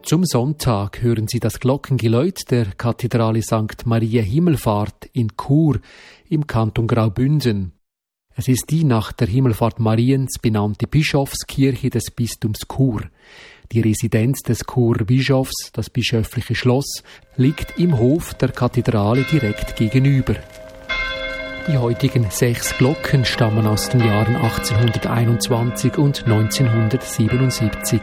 Zum Sonntag hören Sie das Glockengeläut der Kathedrale St. Maria Himmelfahrt in Chur im Kanton Graubünden. Es ist die nach der Himmelfahrt Mariens benannte Bischofskirche des Bistums Chur. Die Residenz des Churer Bischofs, das bischöfliche Schloss, liegt im Hof der Kathedrale direkt gegenüber. Die heutigen 6 Glocken stammen aus den Jahren 1821 und 1977.